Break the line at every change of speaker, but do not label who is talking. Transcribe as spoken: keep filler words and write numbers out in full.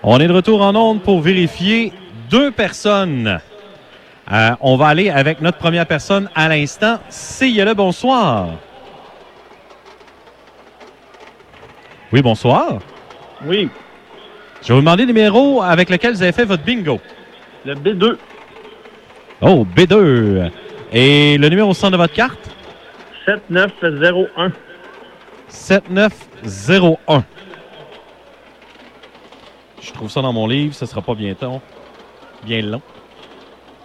On est de retour en ondes pour vérifier deux personnes. Euh, on va aller avec notre première personne à l'instant. C'est Yella, bonsoir. Oui, bonsoir.
Oui.
Je vais vous demander le numéro avec lequel vous avez fait votre bingo.
Le B deux.
Oh, B deux. Et le numéro au centre de votre carte?
sept neuf zéro un.
sept neuf zéro un. Je trouve ça dans mon livre, ce sera pas bientôt. Bien long.